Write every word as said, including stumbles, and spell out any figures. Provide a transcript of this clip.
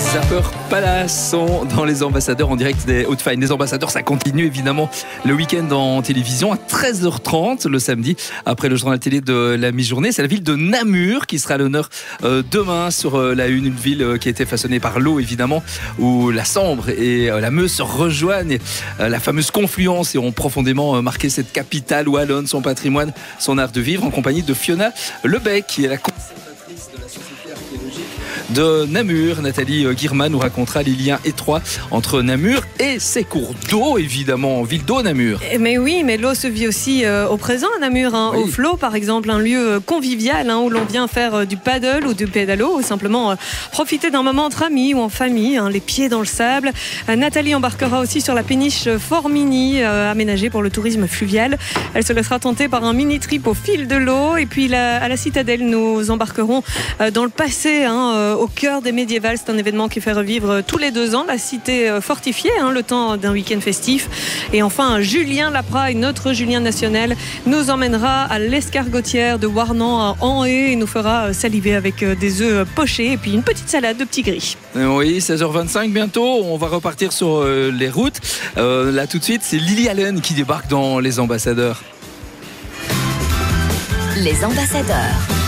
Zapper Palace sont dans les ambassadeurs en direct des Hauts-de-Fagne. Les ambassadeurs, ça continue évidemment le week-end en télévision à treize heures trente le samedi après le journal télé de la mi-journée. C'est la ville de Namur qui sera à l'honneur euh, demain sur euh, la une, une ville euh, qui a été façonnée par l'eau évidemment, où la Sambre et euh, la Meuse se rejoignent. Et, euh, la fameuse confluence et ont profondément euh, marqué cette capitale wallonne, son patrimoine, son art de vivre, en compagnie de Fiona Lebec, qui est la conservatrice de la Société archéologique de Namur. Nathalie Guirman nous racontera les liens étroits entre Namur et ses cours d'eau, évidemment, ville d'eau Namur. Mais oui, mais l'eau se vit aussi euh, au présent à Namur, hein, oui. Au flot par exemple, un lieu convivial hein, où l'on vient faire euh, du paddle ou du pédalo, ou simplement euh, profiter d'un moment entre amis ou en famille, hein, les pieds dans le sable. Euh, Nathalie embarquera aussi sur la péniche Fort-Mini, euh, aménagée pour le tourisme fluvial. Elle se laissera tenter par un mini-trip au fil de l'eau. Et puis la, à la Citadelle, nous embarquerons euh, dans le passé, hein, euh, au cœur des médiévales. C'est un événement qui fait revivre tous les deux ans la cité fortifiée, hein, le temps d'un week-end festif. Et enfin, Julien Lapraille, notre Julien national, nous emmènera à l'escargotière de Warnan à Anhé et nous fera saliver avec des œufs pochés et puis une petite salade de petits gris. Oui, seize heures vingt-cinq bientôt, on va repartir sur euh, les routes. Euh, là tout de suite, c'est Lily Allen qui débarque dans Les Ambassadeurs. Les Ambassadeurs.